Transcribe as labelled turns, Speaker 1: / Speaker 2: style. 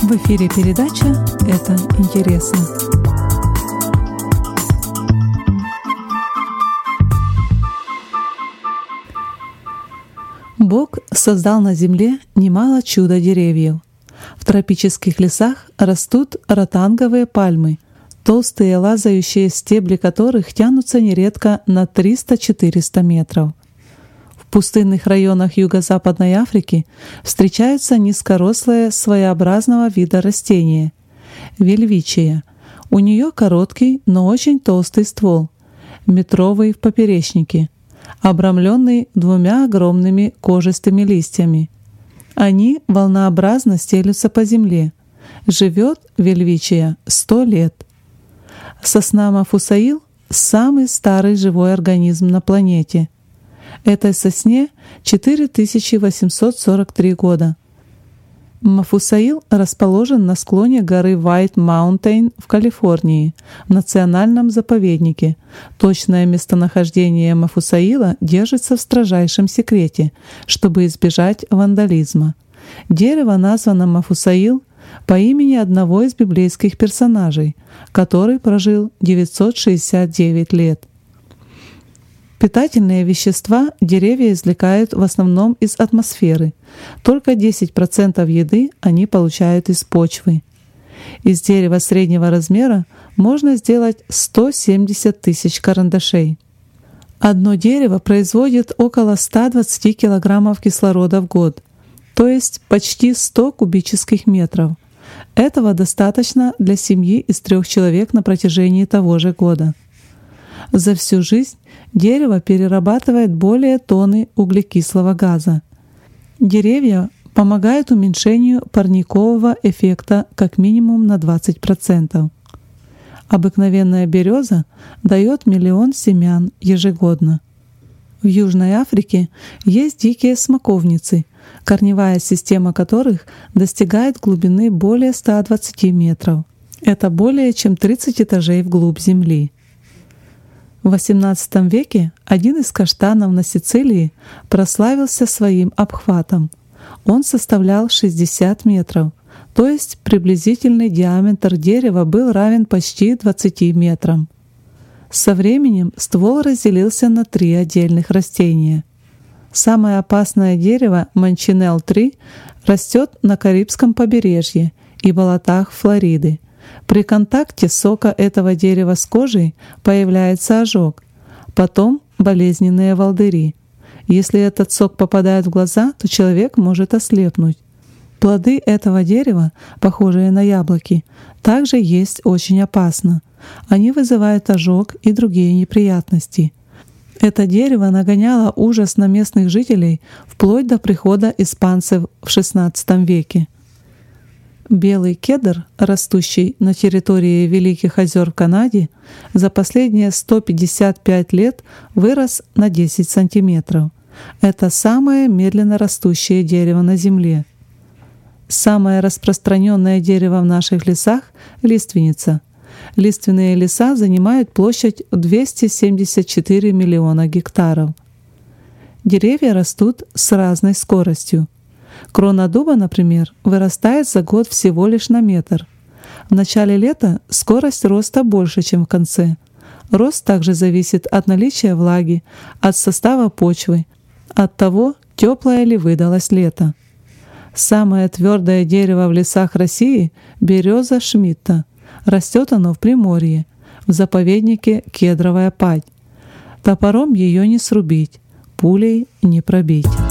Speaker 1: В эфире передача «Это интересно». Бог создал на земле немало чудо-деревьев. В тропических лесах растут ротанговые пальмы, толстые лазающие стебли которых тянутся нередко на 300-400 метров. В пустынных районах Юго-Западной Африки встречаются низкорослые своеобразного вида растения — вельвичия. У нее короткий, но очень толстый ствол, метровый в поперечнике, обрамленный двумя огромными кожистыми листьями. Они волнообразно стелются по земле. Живет вельвичия 100 лет. Сосна Мафусаил — самый старый живой организм на планете. Этой сосне 4843 года. Мафусаил расположен на склоне горы White Mountain в Калифорнии, в национальном заповеднике. Точное местонахождение Мафусаила держится в строжайшем секрете, чтобы избежать вандализма. Дерево названо Мафусаил по имени одного из библейских персонажей, который прожил 969 лет. Питательные вещества деревья извлекают в основном из атмосферы. Только 10% еды они получают из почвы. Из дерева среднего размера можно сделать 170 тысяч карандашей. Одно дерево производит около 120 килограммов кислорода в год, то есть почти 100 кубических метров. Этого достаточно для семьи из 3 человек на протяжении того же года. За всю жизнь дерево перерабатывает более тонны углекислого газа. Деревья помогают уменьшению парникового эффекта как минимум на 20%. Обыкновенная береза дает 1 миллион семян ежегодно. В Южной Африке есть дикие смоковницы, корневая система которых достигает глубины более 120 метров. Это более чем 30 этажей вглубь земли. В XVIII веке один из каштанов на Сицилии прославился своим обхватом. Он составлял 60 метров, то есть приблизительный диаметр дерева был равен почти 20 метрам. Со временем ствол разделился на 3 отдельных растения. Самое опасное дерево Манчинелл-3 растет на Карибском побережье и болотах Флориды. При контакте сока этого дерева с кожей появляется ожог, потом болезненные волдыри. Если этот сок попадает в глаза, то человек может ослепнуть. Плоды этого дерева, похожие на яблоки, также есть очень опасно. Они вызывают ожог и другие неприятности. Это дерево нагоняло ужас на местных жителей вплоть до прихода испанцев в XVI веке. Белый кедр, растущий на территории Великих озер в Канаде, за последние 155 лет вырос на 10 сантиметров. Это самое медленно растущее дерево на Земле. Самое распространенное дерево в наших лесах — лиственница. Лиственные леса занимают площадь в 274 миллиона гектаров. Деревья растут с разной скоростью. Крона дуба, например, вырастает за год всего лишь на метр. В начале лета скорость роста больше, чем в конце. Рост также зависит от наличия влаги, от состава почвы, от того, теплое ли выдалось лето. Самое твердое дерево в лесах России — береза Шмидта. Растет оно в Приморье, в заповеднике Кедровая Падь. Топором ее не срубить, пулей не пробить.